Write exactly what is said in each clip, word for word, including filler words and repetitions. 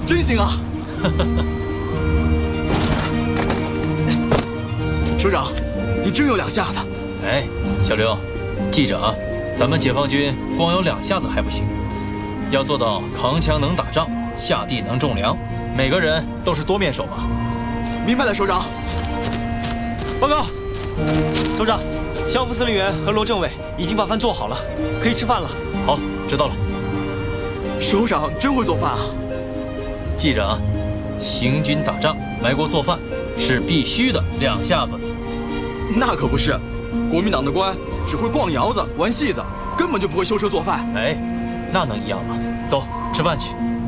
真行啊！首长，你真有两下子。 哎，小刘，记着啊，咱们解放军光有两下子还不行，要做到扛枪能打仗，下地能种粮，每个人都是多面手嘛。 明白了，首长。 报告，首长，肖副司令员和罗政委已经把饭做好了，可以吃饭了。 好，知道了。 首长真会做饭啊！ 记着啊，行军打仗、埋锅做饭是必须的两下子。 那可不是，国民党的官只会逛窑子、玩戏子，根本就不会修车做饭。 哎，那能一样吗？走，吃饭去。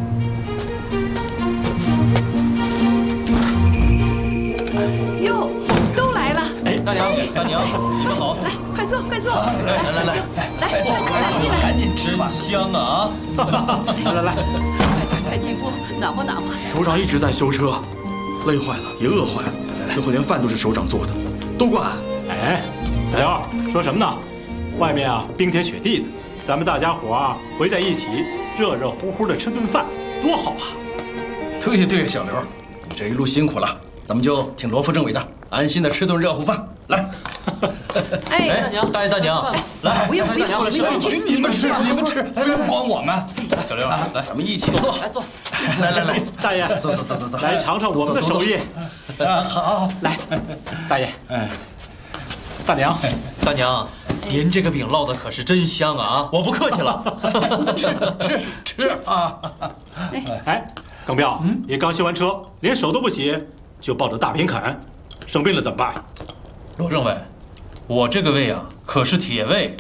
哟，都来了！ 哎，大娘，大娘，你们好！ 来，快坐，快坐！ 来来来来， 来，快快进来！ 赶紧吃吧，香啊！ 来来来， 快进屋，暖和暖和。 首长一直在修车，累坏了，也饿坏了，最后连饭都是首长做的，都怪俺。 哎，大刘，说什么呢？外面啊冰天雪地的，咱们大家伙啊围在一起，热热乎乎的吃顿饭，多好啊！ 对对，小刘，你这一路辛苦了，咱们就听罗副政委的，安心的吃顿热乎饭。来， 哎， 大娘，大爷大娘，来， 不用不用，我们一起去。 你们吃，你们吃，不用管我们。 小刘，来， 咱们一起坐。 来坐。 来来来， 大爷， 走走走走走， 来尝尝我们的手艺。 啊，好， 来，大爷，哎，大娘， 大娘，您这个饼烙的可是真香啊！我不客气了， 吃吃吃啊！ 哎，耿彪，你刚修完车，连手都不洗，就抱着大瓶啃，生病了怎么办？ 罗政委，我这个胃啊可是铁胃。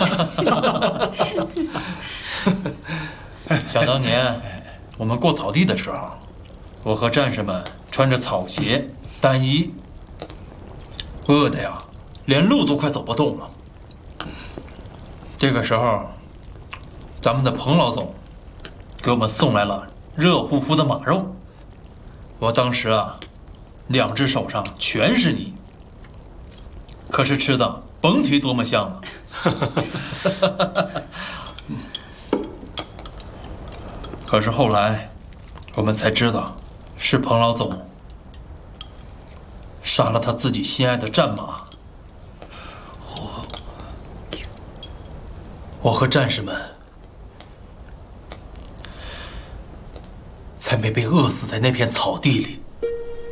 想当年我们过草地的时候，我和战士们穿着草鞋、单衣，饿的呀，连路都快走不动了。这个时候，咱们的彭老总给我们送来了热乎乎的马肉，我当时啊，两只手上全是泥。可是吃的甭提多么香了。可是后来，我们才知道，是彭老总杀了他自己心爱的战马。我，我和战士们才没被饿死在那片草地里。